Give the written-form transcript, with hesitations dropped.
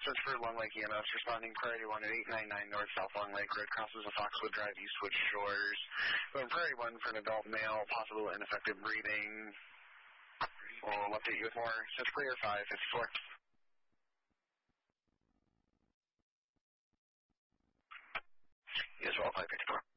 Search for Long Lake EMS, responding priority 1 at 899 North South Long Lake Road, crosses the Foxwood Drive, Eastwood Shores. Going priority 1 for an adult male, possible ineffective breathing. We'll update you with more. Search clear 554. Yes, well, 554.